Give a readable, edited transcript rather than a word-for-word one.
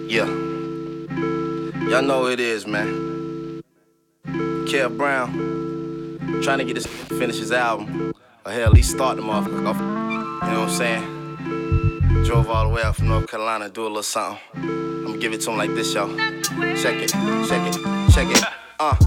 Yeah, y'all know who it is, man. Kev Brown, trying to get this finish his album, or hell, at least start them off. You know what I'm saying? Drove all the way out from North Carolina to do a little something. I'm gonna give it to him like this, y'all. Check it, check it, check it.